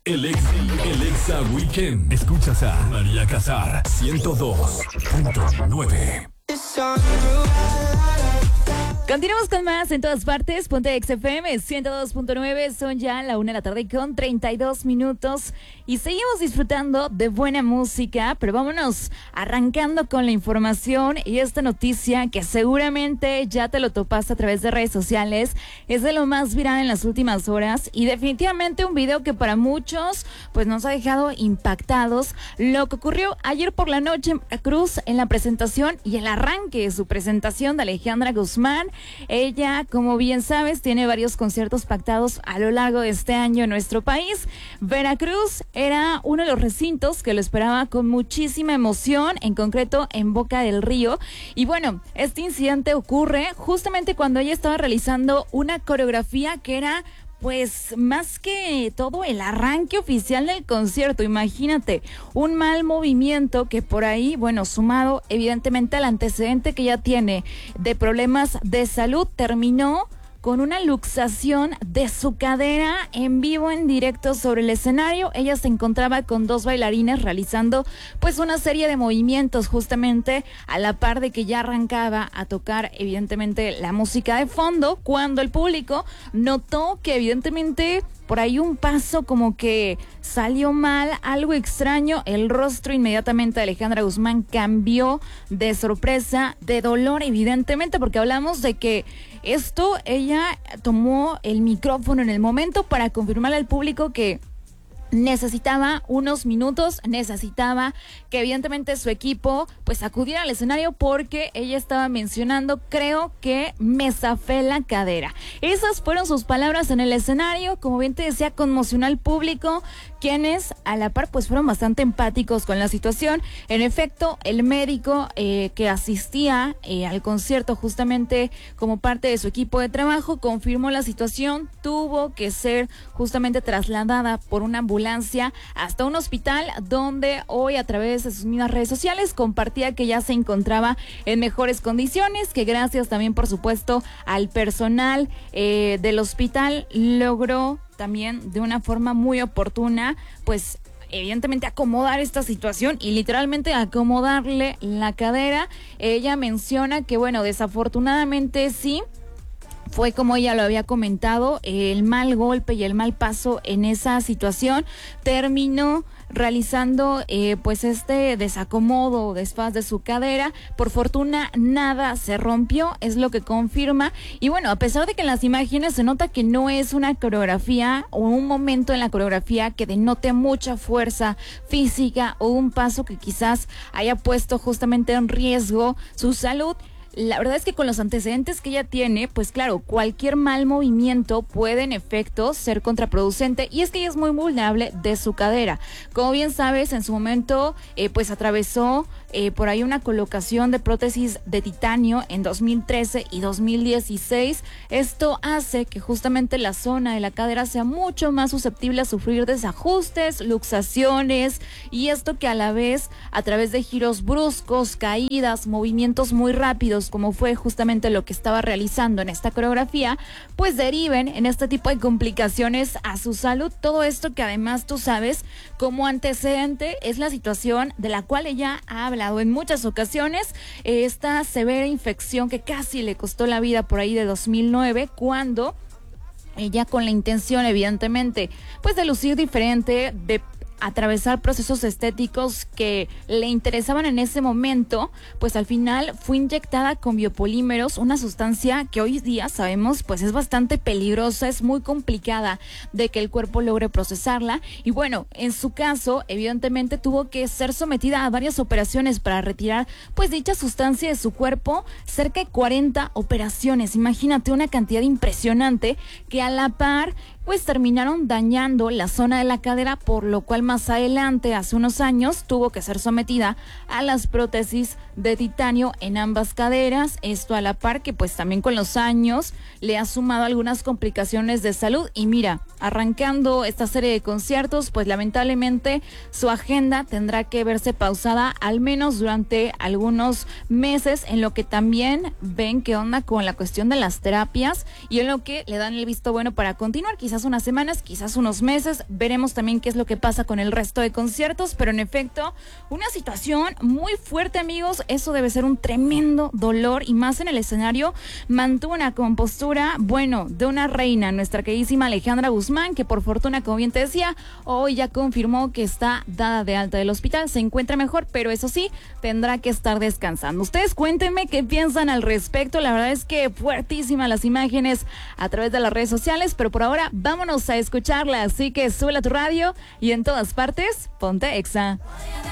El Exa Weekend. Escuchas a María Casar, 102.9. Continuamos con más en todas partes. Ponte XFM 102.9. Son ya la 1:00 p.m. con 32 minutos. Y seguimos disfrutando de buena música. Pero vámonos arrancando con la información. Y esta noticia que seguramente ya te lo topaste a través de redes sociales. Es de lo más viral en las últimas horas. Y definitivamente un video que para muchos pues nos ha dejado impactados. Lo que ocurrió ayer por la noche en Veracruz en la presentación y el arranque de su presentación de Alejandra Guzmán. Ella, como bien sabes, tiene varios conciertos pactados a lo largo de este año en nuestro país. Veracruz era uno de los recintos que lo esperaba con muchísima emoción, en concreto en Boca del Río. Y bueno, este incidente ocurre justamente cuando ella estaba realizando una coreografía que era pues más que todo el arranque oficial del concierto. Imagínate, un mal movimiento que por ahí, bueno, sumado evidentemente al antecedente que ya tiene de problemas de salud, terminó con una luxación de su cadera en vivo, en directo sobre el escenario. Ella se encontraba con dos bailarines realizando pues una serie de movimientos justamente a la par de que ya arrancaba a tocar evidentemente la música de fondo, cuando el público notó que evidentemente por ahí un paso como que salió mal, algo extraño. El rostro inmediatamente de Alejandra Guzmán cambió de sorpresa, de dolor evidentemente, porque hablamos de que ella tomó el micrófono en el momento para confirmarle al público que necesitaba unos minutos, necesitaba que evidentemente su equipo pues acudiera al escenario porque ella estaba mencionando, creo que me zafé la cadera. Esas fueron sus palabras en el escenario. Como bien te decía, conmocionó al público, quienes a la par pues fueron bastante empáticos con la situación. En efecto, el médico que asistía al concierto justamente como parte de su equipo de trabajo confirmó la situación, tuvo que ser justamente trasladada por una ambulancia hasta un hospital, donde hoy a través de sus mismas redes sociales compartía que ya se encontraba en mejores condiciones, que gracias también por supuesto al personal del hospital logró también de una forma muy oportuna pues evidentemente acomodar esta situación y literalmente acomodarle la cadera. Ella menciona que bueno, desafortunadamente sí fue como ella lo había comentado, el mal golpe y el mal paso en esa situación terminó realizando pues este desacomodo o desfaz de su cadera. Por fortuna nada se rompió, es lo que confirma. Y bueno, a pesar de que en las imágenes se nota que no es una coreografía o un momento en la coreografía que denote mucha fuerza física o un paso que quizás haya puesto justamente en riesgo su salud, la verdad es que con los antecedentes que ella tiene, pues claro, cualquier mal movimiento puede en efecto ser contraproducente, y es que ella es muy vulnerable de su cadera. Como bien sabes, en su momento pues atravesó por ahí una colocación de prótesis de titanio en 2013 y 2016. Esto hace que justamente la zona de la cadera sea mucho más susceptible a sufrir desajustes, luxaciones, y esto que a la vez a través de giros bruscos, caídas, movimientos muy rápidos, como fue justamente lo que estaba realizando en esta coreografía, pues deriven en este tipo de complicaciones a su salud. Todo esto que además tú sabes como antecedente es la situación de la cual ella ha hablado en muchas ocasiones, esta severa infección que casi le costó la vida por ahí de 2009, cuando ella, con la intención evidentemente pues de lucir diferente, de atravesar procesos estéticos que le interesaban en ese momento, pues al final fue inyectada con biopolímeros, una sustancia que hoy día sabemos pues es bastante peligrosa, es muy complicada de que el cuerpo logre procesarla. Y bueno, en su caso evidentemente tuvo que ser sometida a varias operaciones para retirar pues dicha sustancia de su cuerpo, cerca de 40 operaciones, imagínate, una cantidad impresionante que a la par pues terminaron dañando la zona de la cadera, por lo cual más adelante, hace unos años, tuvo que ser sometida a las prótesis de titanio en ambas caderas. Esto a la par que pues también con los años le ha sumado algunas complicaciones de salud. Y mira, arrancando esta serie de conciertos, pues lamentablemente su agenda tendrá que verse pausada al menos durante algunos meses, en lo que también ven qué onda con la cuestión de las terapias y en lo que le dan el visto bueno para continuar. Quizás quizás unas semanas, quizás unos meses. Veremos también qué es lo que pasa con el resto de conciertos, pero en efecto, una situación muy fuerte, amigos. Eso debe ser un tremendo dolor, y más en el escenario. Mantuvo una compostura, bueno, de una reina, nuestra queridísima Alejandra Guzmán, que por fortuna, como bien te decía, hoy ya confirmó que está dada de alta del hospital, se encuentra mejor, pero eso sí, tendrá que estar descansando. Ustedes cuéntenme qué piensan al respecto. La verdad es que fuertísimas las imágenes a través de las redes sociales, pero por ahora vámonos a escucharla, así que sube a tu radio y en todas partes, ponte Exa.